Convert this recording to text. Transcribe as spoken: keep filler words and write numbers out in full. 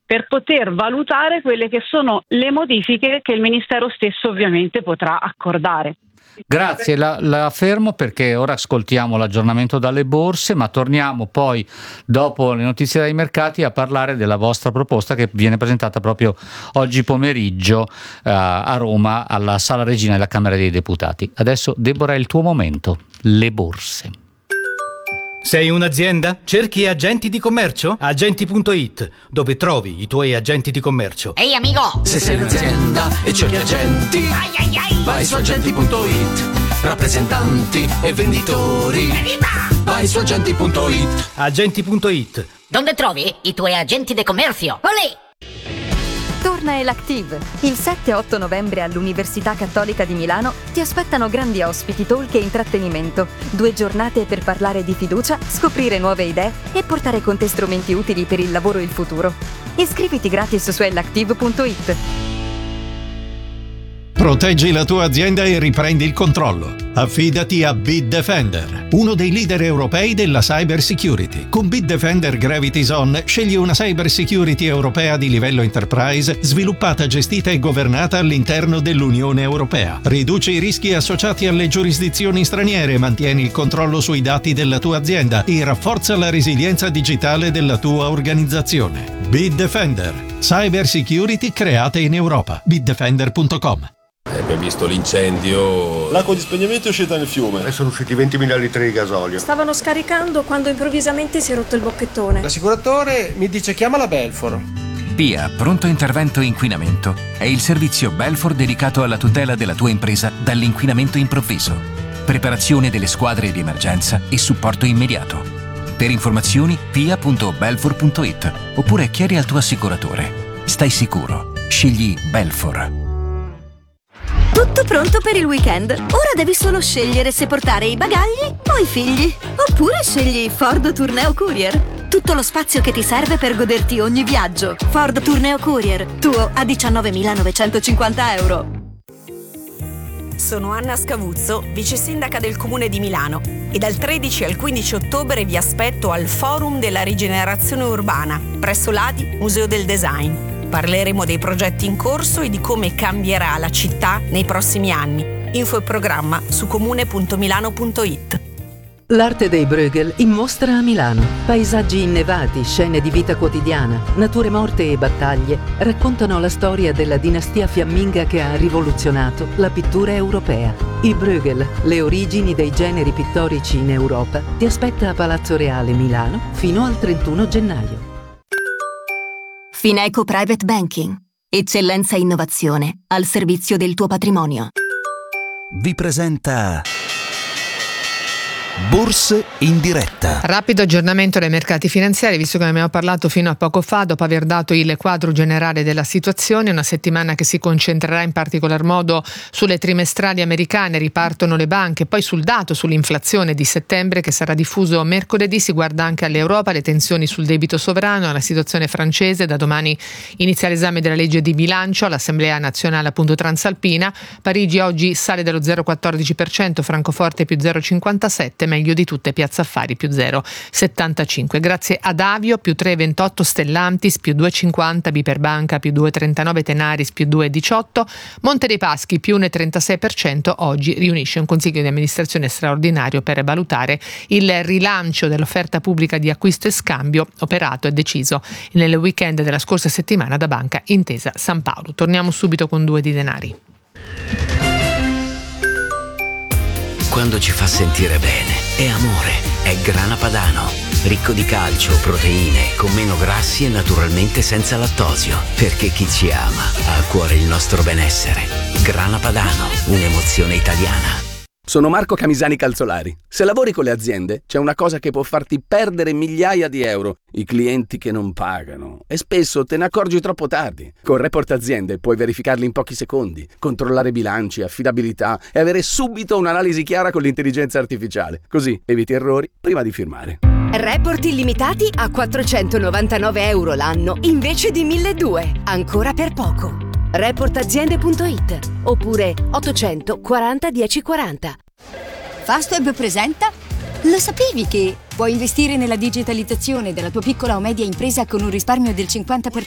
per poter valutare quelle che sono le modifiche che il Ministero stesso ovviamente potrà accordare. Grazie, la, la fermo perché ora ascoltiamo l'aggiornamento dalle borse, ma torniamo poi dopo le notizie dai mercati a parlare della vostra proposta che viene presentata proprio oggi pomeriggio uh, a Roma alla Sala Regina della Camera dei Deputati. Adesso Deborah è il tuo momento, le borse. Sei un'azienda? Cerchi agenti di commercio? Agenti punto it, dove trovi i tuoi agenti di commercio. Ehi amico! Se sei un'azienda e cerchi agenti, ai ai ai, vai su agenti punto it. Rappresentanti e venditori, evviva! vai su agenti punto it. Agenti punto it. Dove trovi i tuoi agenti di commercio? Olè! Torna Elactive. Il sette e otto novembre all'Università Cattolica di Milano ti aspettano grandi ospiti, talk e intrattenimento. Due giornate per parlare di fiducia, scoprire nuove idee e portare con te strumenti utili per il lavoro e il futuro. Iscriviti gratis su elactive punto it. Proteggi la tua azienda e riprendi il controllo. Affidati a Bitdefender, uno dei leader europei della cyber security. Con Bitdefender Gravity Zone scegli una cyber security europea di livello enterprise, sviluppata, gestita e governata all'interno dell'Unione Europea. Riduci i rischi associati alle giurisdizioni straniere, mantieni il controllo sui dati della tua azienda e rafforza la resilienza digitale della tua organizzazione. Bitdefender, cyber security create in Europa. bitdefender punto com. Abbiamo visto l'incendio. L'acqua di spegnimento è uscita nel fiume e sono usciti ventimila litri di gasolio. Stavano scaricando quando improvvisamente si è rotto il bocchettone. L'assicuratore mi dice chiama la Belfor. P I A Pronto Intervento Inquinamento è il servizio Belfor dedicato alla tutela della tua impresa dall'inquinamento improvviso. Preparazione delle squadre di emergenza e supporto immediato. Per informazioni p i a punto belfor punto it oppure chiedi al tuo assicuratore. Stai sicuro. Scegli Belfor. Tutto pronto per il weekend. Ora devi solo scegliere se portare i bagagli o i figli. Oppure scegli Ford Tourneo Courier. Tutto lo spazio che ti serve per goderti ogni viaggio. Ford Tourneo Courier, tuo a diciannovemilanovecentocinquanta euro. Sono Anna Scavuzzo, vice sindaca del Comune di Milano e dal tredici al quindici ottobre vi aspetto al Forum della Rigenerazione Urbana presso l'A D I Museo del Design. Parleremo dei progetti in corso e di come cambierà la città nei prossimi anni. Info e programma su comune punto milano punto it. L'arte dei Bruegel in mostra a Milano. Paesaggi innevati, scene di vita quotidiana, nature morte e battaglie raccontano la storia della dinastia fiamminga che ha rivoluzionato la pittura europea. I Bruegel, le origini dei generi pittorici in Europa, ti aspetta a Palazzo Reale Milano fino al trentuno gennaio. Fineco Private Banking. Eccellenza e innovazione al servizio del tuo patrimonio. Vi presenta Borse in diretta. Rapido aggiornamento dei mercati finanziari, visto che ne abbiamo parlato fino a poco fa, dopo aver dato il quadro generale della situazione. Una settimana che si concentrerà in particolar modo sulle trimestrali americane, ripartono le banche, poi sul dato sull'inflazione di settembre che sarà diffuso mercoledì. Si guarda anche all'Europa, le tensioni sul debito sovrano, alla situazione francese. Da domani inizia l'esame della legge di bilancio all'Assemblea nazionale appunto transalpina. Parigi oggi sale dello zero virgola quattordici per cento, Francoforte più zero virgola cinquantasette, meglio di tutte Piazza Affari più zero virgola settantacinque. Grazie ad Avio più tre virgola ventotto, Stellantis più due virgola cinquanta, Biperbanca più due virgola trentanove, Tenaris più due virgola diciotto, Monte dei Paschi più uno virgola trentasei per cento. Oggi riunisce un consiglio di amministrazione straordinario per valutare il rilancio dell'offerta pubblica di acquisto e scambio operato e deciso nel weekend della scorsa settimana da Banca Intesa San Paolo. Torniamo subito con Due di Denari. Quando ci fa sentire bene, è amore, è Grana Padano. Ricco di calcio, proteine, con meno grassi e naturalmente senza lattosio. Perché chi ci ama ha a cuore il nostro benessere. Grana Padano, un'emozione italiana. Sono Marco Camisani Calzolari. Se lavori con le aziende, c'è una cosa che può farti perdere migliaia di euro: i clienti che non pagano. E spesso te ne accorgi troppo tardi. Con Report Aziende puoi verificarli in pochi secondi, controllare bilanci, affidabilità e avere subito un'analisi chiara con l'intelligenza artificiale. Così eviti errori prima di firmare. Report illimitati a quattrocentonovantanove euro l'anno invece di milleduecento. Ancora per poco. report aziende punto it oppure ottocentoquaranta dieci quaranta. Fastweb presenta. Lo sapevi che puoi investire nella digitalizzazione della tua piccola o media impresa con un risparmio del cinquanta per